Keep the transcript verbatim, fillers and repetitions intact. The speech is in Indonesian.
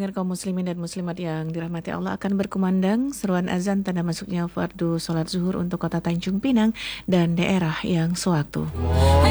pendengar kaum muslimin dan muslimat yang dirahmati Allah, akan berkumandang seruan azan tanda masuknya fardu salat zuhur untuk kota Tanjung Pinang dan daerah yang sewaktu.